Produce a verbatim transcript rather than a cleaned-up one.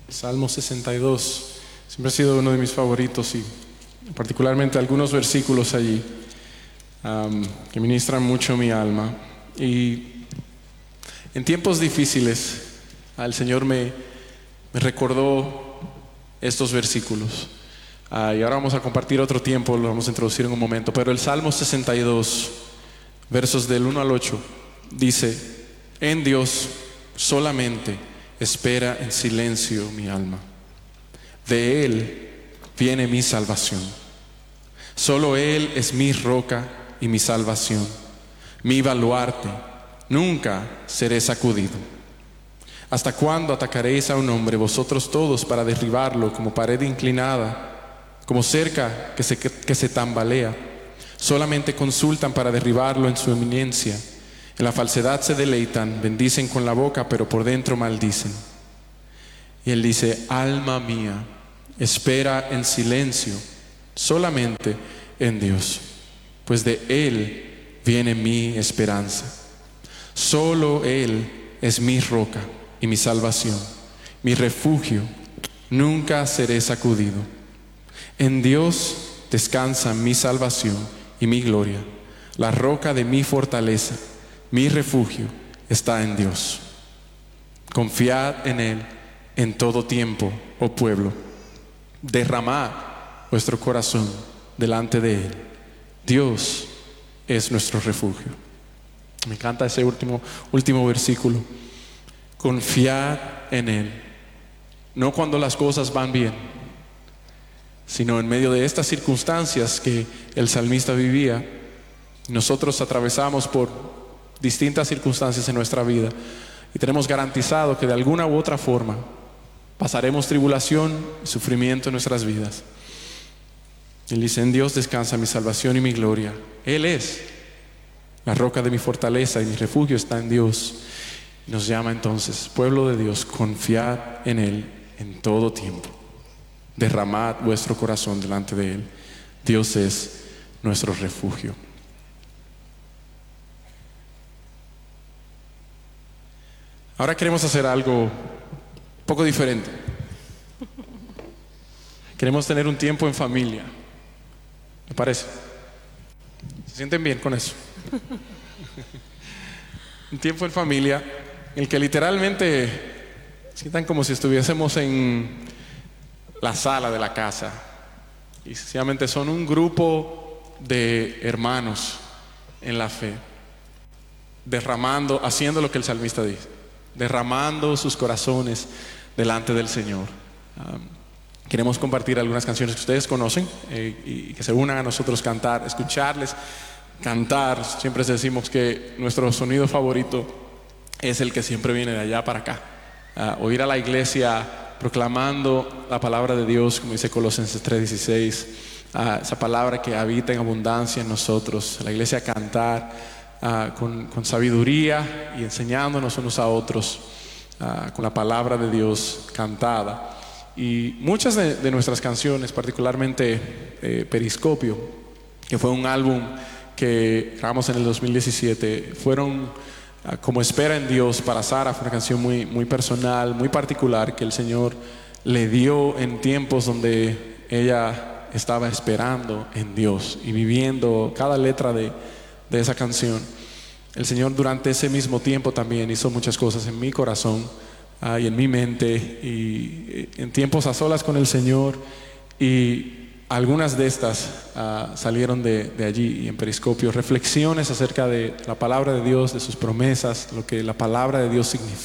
Salmo sesenta y dos. Siempre ha sido uno de mis favoritos y particularmente algunos versículos allí um, que ministran mucho mi alma. Y en tiempos difíciles el Señor me, me recordó estos versículos. Uh, y ahora vamos a compartir otro tiempo, lo vamos a introducir en un momento. Pero el Salmo sesenta y dos, versos del uno al ocho, dice: en Dios solamente espera en silencio mi alma. De Él viene mi salvación. Solo Él es mi roca y mi salvación, mi baluarte. Nunca seré sacudido. ¿Hasta cuándo atacaréis a un hombre, vosotros todos, para derribarlo como pared inclinada, como cerca que se, que se tambalea? Solamente consultan para derribarlo en su eminencia. En la falsedad se deleitan, bendicen con la boca, pero por dentro maldicen. Y Él dice: alma mía, espera en silencio solamente en Dios, pues de Él viene mi esperanza. Solo Él es mi roca y mi salvación, mi refugio, nunca seré sacudido. En Dios descansa mi salvación y mi gloria. La roca de mi fortaleza, mi refugio, está en Dios. Confiad en Él en todo tiempo, oh pueblo. Derramad vuestro corazón delante de Él. Dios es nuestro refugio. Me encanta ese último, último versículo. Confiad en Él, no cuando las cosas van bien, sino en medio de estas circunstancias que el salmista vivía. Nosotros atravesamos por distintas circunstancias en nuestra vida y tenemos garantizado que de alguna u otra forma pasaremos tribulación y sufrimiento en nuestras vidas. Él dice: en Dios descansa mi salvación y mi gloria. Él es la roca de mi fortaleza y mi refugio está en Dios. Nos llama entonces: pueblo de Dios, confiad en Él en todo tiempo. Derramad vuestro corazón delante de Él. Dios es nuestro refugio. Ahora queremos hacer algo un poco diferente. Queremos tener un tiempo en familia. ¿Me parece? ¿Se sienten bien con eso? Un tiempo en familia en el que literalmente sientan como si estuviésemos en la sala de la casa y sencillamente son un grupo de hermanos en la fe, derramando, haciendo lo que el salmista dice, derramando sus corazones delante del Señor. Um, queremos compartir algunas canciones que ustedes conocen eh, y que se unan a nosotros cantar, escucharles cantar. Siempre decimos que nuestro sonido favorito es el que siempre viene de allá para acá. Uh, oír a la iglesia proclamando la palabra de Dios, como dice Colosenses tres dieciséis, uh, esa palabra que habita en abundancia en nosotros. La iglesia cantar uh, con, con sabiduría y enseñándonos unos a otros uh, con la palabra de Dios cantada. Y muchas de, de nuestras canciones, particularmente eh, Periscopio, que fue un álbum que grabamos en el dos mil diecisiete, fueron uh, como espera en Dios para Sara. Fue una canción muy, muy personal, muy particular, que el Señor le dio en tiempos donde ella estaba esperando en Dios y viviendo cada letra de, de esa canción. El Señor durante ese mismo tiempo también hizo muchas cosas en mi corazón uh, y en mi mente, y en tiempos a solas con el Señor, y algunas de estas uh, salieron de, de allí. Y en Periscopio, reflexiones acerca de la palabra de Dios, de sus promesas, lo que la palabra de Dios significa.